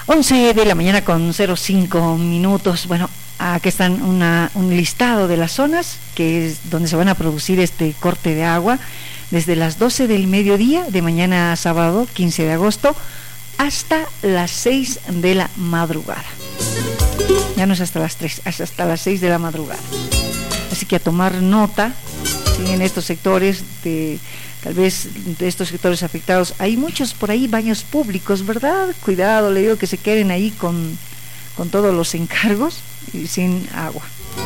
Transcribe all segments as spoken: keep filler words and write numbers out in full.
once de la mañana con cero cinco minutos. Bueno, aquí están una, un listado de las zonas que es donde se van a producir este corte de agua desde las doce del mediodía de mañana a sábado quince de agosto hasta las seis de la madrugada. Ya no es hasta las tres, es hasta las seis de la madrugada. Así que a tomar nota, ¿sí? En estos sectores de tal vez de estos sectores afectados, hay muchos por ahí baños públicos, ¿verdad? Cuidado, le digo que se queden ahí con, con todos los encargos y sin agua.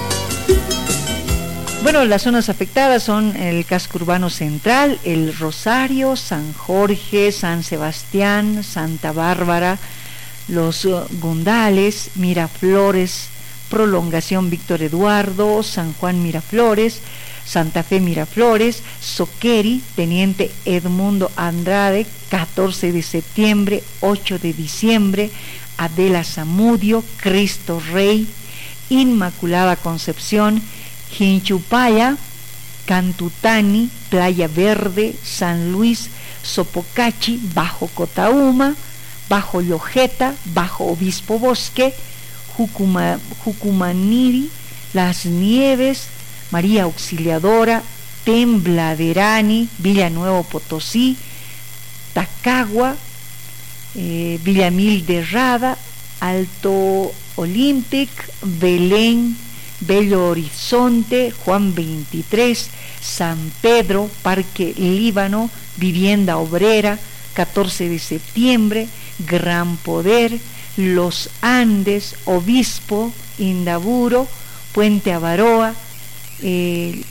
Bueno, las zonas afectadas son el casco urbano central, el Rosario, San Jorge, San Sebastián, Santa Bárbara, los uh, Gundales, Miraflores, Prolongación Víctor Eduardo, San Juan Miraflores, Santa Fe Miraflores, Soqueri, Teniente Edmundo Andrade, catorce de septiembre, ocho de diciembre, Adela Zamudio, Cristo Rey, Inmaculada Concepción, Jinchupaya, Cantutani, Playa Verde, San Luis, Sopocachi, Bajo Cotauma, Bajo Llojeta, Bajo Obispo Bosque, Jucuma, Jucumaniri, Las Nieves, María Auxiliadora, Tembladerani, Villanuevo Potosí, Tacagua, eh, Villamil de Rada, Alto Olympic, Belén, Bello Horizonte, Juan veintitrés, San Pedro, Parque Líbano, Vivienda Obrera, catorce de septiembre, Gran Poder, Los Andes, Obispo, Indaburo, Puente Avaroa. Eh,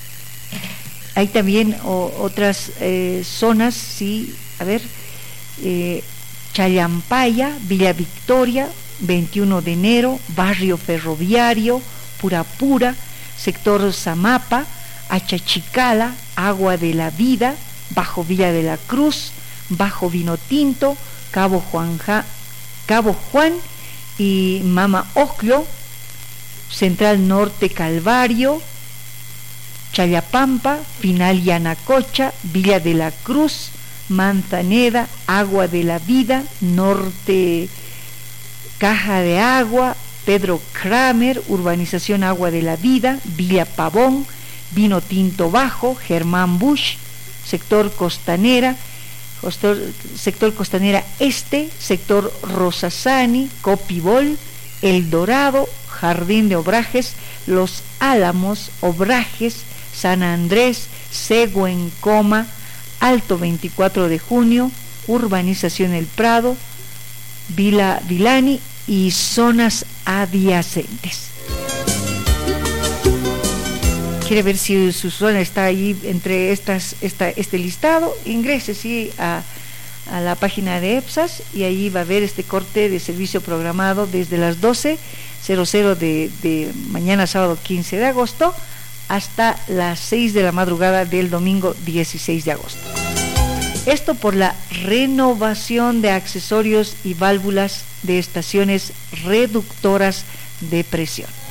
hay también o, otras eh, zonas, sí, a ver, eh, Challampaya, Villa Victoria, veintiuno de enero, Barrio Ferroviario, Purapura, sector Zamapa, Achachicala, Agua de la Vida, Bajo Villa de la Cruz, Bajo Vinotinto, Cabo Juanja, Cabo Juan y Mama Ocllo, Central Norte Calvario, Chayapampa, Final Yanacocha, Villa de la Cruz, Manzaneda, Agua de la Vida, Norte Caja de Agua, Pedro Kramer, Urbanización Agua de la Vida, Villa Pavón, Vino Tinto Bajo, Germán Bush, Sector Costanera, sector, sector Costanera Este, Sector Rosasani, Copibol, El Dorado, Jardín de Obrajes, Los Álamos, Obrajes, San Andrés, Seguencoma, Alto veinticuatro de junio, Urbanización El Prado, Vila Vilani y zonas adyacentes. Quiere ver si su zona está ahí entre estas, esta, este listado, ingrese sí a, a la página de EPSAS y ahí va a ver este corte de servicio programado desde las doce de, de mañana sábado quince de agosto hasta las seis de la madrugada del domingo dieciséis de agosto. Esto por la renovación de accesorios y válvulas de estaciones reductoras de presión.